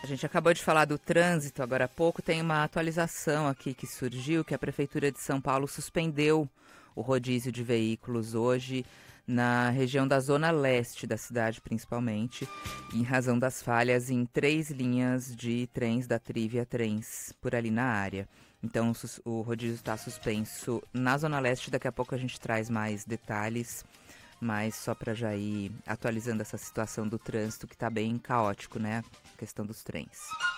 A gente acabou de falar do trânsito agora há pouco, tem uma atualização aqui que surgiu, que a Prefeitura de São Paulo suspendeu o rodízio de veículos hoje na região da zona leste da cidade, principalmente, em razão das falhas em 3 linhas de trens da Trivia Trens por ali na área. Então o rodízio está suspenso na zona leste, daqui a pouco a gente traz mais detalhes. Mas só para já ir atualizando essa situação do trânsito, que está bem caótico, né? A questão dos trens.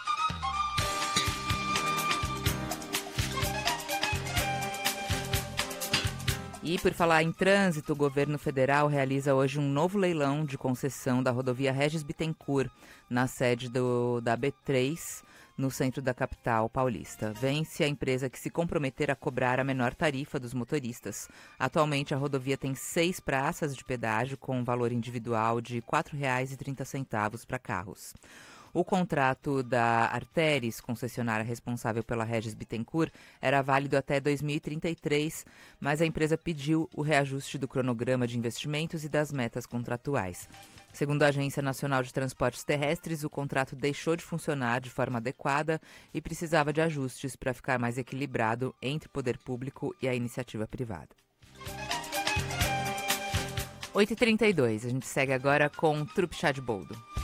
E por falar em trânsito, o governo federal realiza hoje um novo leilão de concessão da rodovia Regis Bittencourt, na sede da B3, no centro da capital paulista. Vence a empresa que se comprometer a cobrar a menor tarifa dos motoristas. Atualmente, a rodovia tem 6 praças de pedágio com valor individual de R$ 4,30 para carros. O contrato da Arteris, concessionária responsável pela Regis Bittencourt, era válido até 2033, mas a empresa pediu o reajuste do cronograma de investimentos e das metas contratuais. Segundo a Agência Nacional de Transportes Terrestres, o contrato deixou de funcionar de forma adequada e precisava de ajustes para ficar mais equilibrado entre o poder público e a iniciativa privada. 8h32, a gente segue agora com Trupe Chá de Boldo.